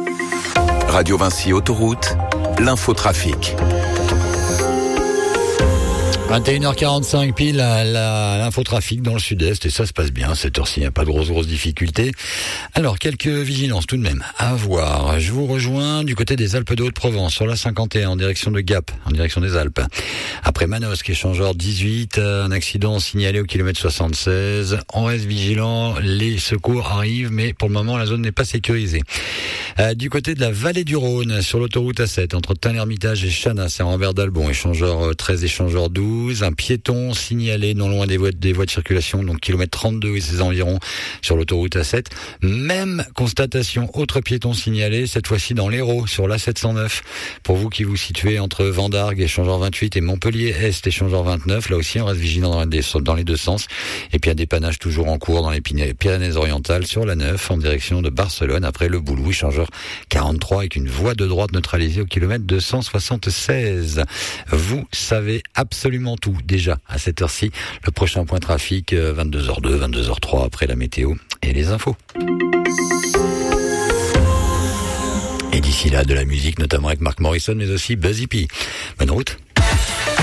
Radio Vinci Autoroute, l'infotrafic. 21h45 pile, l'infotrafic dans le sud-est, et ça se passe bien, cette heure-ci, il n'y a pas de grosses difficultés. Alors, quelques vigilances tout de même à voir. Je vous rejoins du côté des Alpes de Haute-Provence, sur la 51, en direction de Gap, en direction des Alpes. Après Manosque, échangeur 18, un accident signalé au kilomètre 76. On reste vigilant, les secours arrivent, mais pour le moment, la zone n'est pas sécurisée. Du côté de la vallée du Rhône, sur l'autoroute A7, entre Tain-l'Hermitage et Chanas, c'est en Rambert d'Albon, échangeur 13, échangeur 12, un piéton signalé non loin des voies de circulation, donc kilomètre 32 et ses environs, sur l'autoroute A7. Même constatation, autre piéton signalé, cette fois-ci dans l'Hérault, sur l'A709. Pour vous qui vous situez entre Vendargues, échangeur 28, et Montpellier-Est, échangeur 29, là aussi on reste vigilant dans les deux sens. Et puis un dépannage toujours en cours dans les Pyrénées-Orientales, sur la 9, en direction de Barcelone, après le Boulou, échangeur 43, avec une voie de droite neutralisée au kilomètre 276. Vous savez absolument tout déjà à cette heure-ci. Le prochain point trafic, 22h02, 22h03 après la météo et les infos. Et d'ici là, de la musique, notamment avec Mark Morrison, mais aussi Buzzy P. Bonne route.